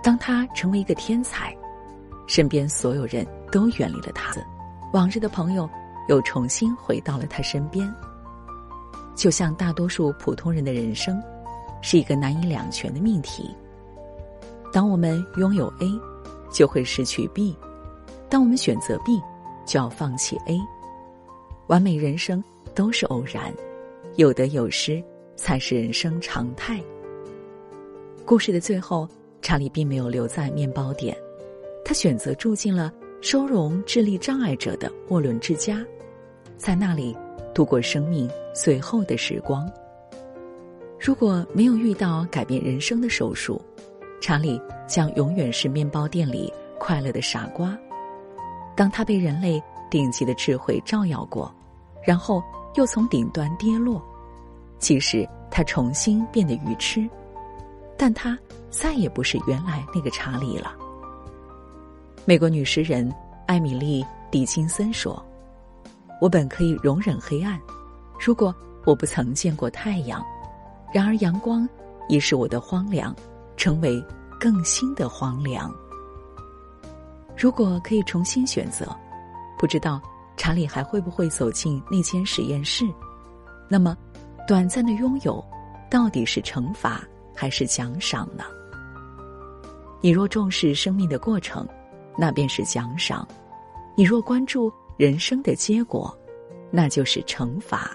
当他成为一个天才，身边所有人都远离了他，往日的朋友又重新回到了他身边。就像大多数普通人的人生，是一个难以两全的命题。当我们拥有 A， 就会失去 B； 当我们选择 B， 就要放弃 A。完美人生都是偶然，有得有失才是人生常态。故事的最后，查理并没有留在面包店，他选择住进了收容智力障碍者的沃伦之家，在那里度过生命最后的时光。如果没有遇到改变人生的手术，查理将永远是面包店里快乐的傻瓜。当他被人类顶级的智慧照耀过，然后又从顶端跌落，其实他重新变得愚痴，但他再也不是原来那个查理了。美国女诗人艾米丽·狄金森说，我本可以容忍黑暗，如果我不曾见过太阳，然而阳光已使我的荒凉成为更新的荒凉。如果可以重新选择，不知道查理还会不会走进那间实验室？那么短暂的拥有到底是惩罚还是奖赏呢？你若重视生命的过程，那便是奖赏；你若关注人生的结果，那就是惩罚。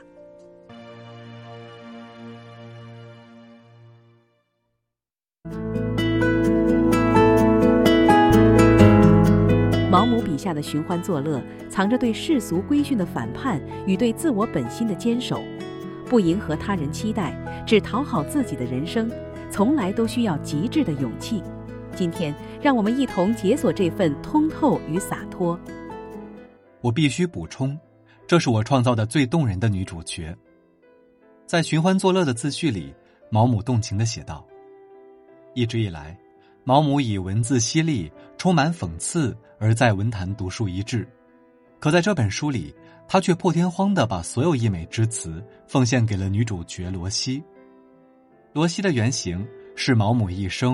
毛姆笔下的寻欢作乐，藏着对世俗规训的反叛与对自我本心的坚守。不迎合他人期待，只讨好自己的人生，从来都需要极致的勇气。今天，让我们一同解锁这份通透与洒脱。 我必须补充，这是我创造的最动人的女主角。在寻欢作乐的自序里，毛姆动情地写道：一直以来，毛姆以文字犀利、充满讽刺而在文坛独树一帜，可在这本书里，他却破天荒地把所有溢美之词奉献给了女主角罗西。罗西的原型是毛姆一生